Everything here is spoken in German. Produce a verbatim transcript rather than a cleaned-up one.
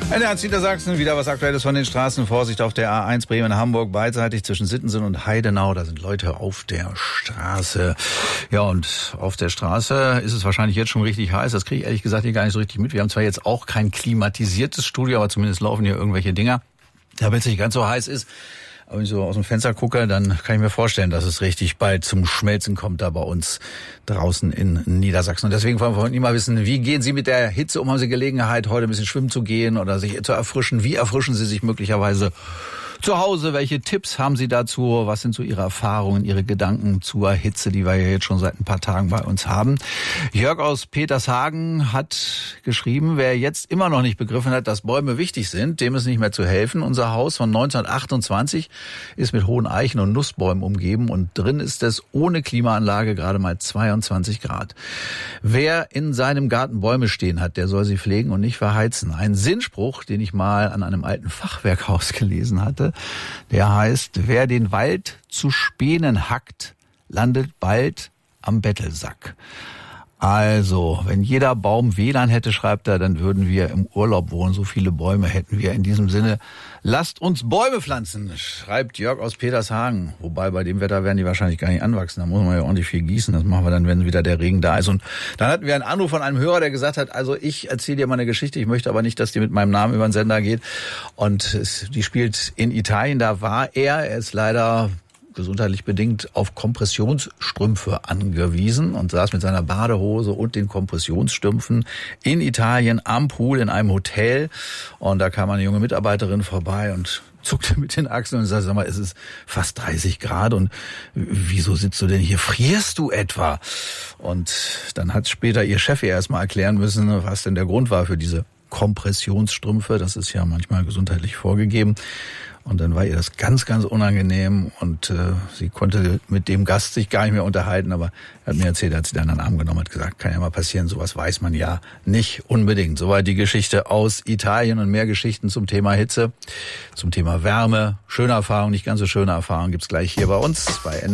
N D R Niedersachsen, wieder was Aktuelles von den Straßen. Vorsicht auf der A eins Bremen-Hamburg, beidseitig zwischen Sittensen und Heidenau. Da sind Leute auf der Straße. Ja, und auf der Straße ist es wahrscheinlich jetzt schon richtig heiß. Das kriege ich ehrlich gesagt hier gar nicht so richtig mit. Wir haben zwar jetzt auch kein klimatisiertes Studio, aber zumindest laufen hier irgendwelche Dinger. Damit es nicht ganz so heiß ist. Aber wenn ich so aus dem Fenster gucke, dann kann ich mir vorstellen, dass es richtig bald zum Schmelzen kommt da bei uns draußen in Niedersachsen. Und deswegen wollen wir von Ihnen mal wissen, wie gehen Sie mit der Hitze um? Haben Sie Gelegenheit, heute ein bisschen schwimmen zu gehen oder sich zu erfrischen? Wie erfrischen Sie sich möglicherweise zu Hause? Welche Tipps haben Sie dazu? Was sind so Ihre Erfahrungen, Ihre Gedanken zur Hitze, die wir ja jetzt schon seit ein paar Tagen bei uns haben? Jörg aus Petershagen hat geschrieben, wer jetzt immer noch nicht begriffen hat, dass Bäume wichtig sind, dem ist nicht mehr zu helfen. Unser Haus von neunzehnhundertachtundzwanzig ist mit hohen Eichen und Nussbäumen umgeben und drin ist es ohne Klimaanlage gerade mal zweiundzwanzig Grad. Wer in seinem Garten Bäume stehen hat, der soll sie pflegen und nicht verheizen. Ein Sinnspruch, den ich mal an einem alten Fachwerkhaus gelesen hatte, der heißt, wer den Wald zu Spänen hackt, landet bald am Bettelsack. Also, wenn jeder Baum W L A N hätte, schreibt er, dann würden wir im Urlaub wohnen. So viele Bäume hätten wir. In diesem Sinne, lasst uns Bäume pflanzen, schreibt Jörg aus Petershagen. Wobei, bei dem Wetter werden die wahrscheinlich gar nicht anwachsen. Da muss man ja ordentlich viel gießen. Das machen wir dann, wenn wieder der Regen da ist. Und dann hatten wir einen Anruf von einem Hörer, der gesagt hat, also ich erzähle dir mal eine Geschichte. Ich möchte aber nicht, dass die mit meinem Namen über den Sender geht. Und es, die spielt in Italien. Da war er. Er ist leider gesundheitlich bedingt auf Kompressionsstrümpfe angewiesen und saß mit seiner Badehose und den Kompressionsstrümpfen in Italien am Pool in einem Hotel. Und da kam eine junge Mitarbeiterin vorbei und zuckte mit den Achseln und sagte, sag mal, es ist fast dreißig Grad und wieso sitzt du denn hier? Frierst du etwa? Und dann hat später ihr Chef ihr erstmal erklären müssen, was denn der Grund war für diese Kompressionsstrümpfe. Das ist ja manchmal gesundheitlich vorgegeben. Und dann war ihr das ganz, ganz unangenehm und äh, sie konnte mit dem Gast sich gar nicht mehr unterhalten, aber er hat mir erzählt, er hat sie dann an den Arm genommen und hat gesagt, kann ja mal passieren, sowas weiß man ja nicht unbedingt. Soweit die Geschichte aus Italien und mehr Geschichten zum Thema Hitze, zum Thema Wärme, schöne Erfahrungen, nicht ganz so schöne Erfahrungen gibt's gleich hier bei uns bei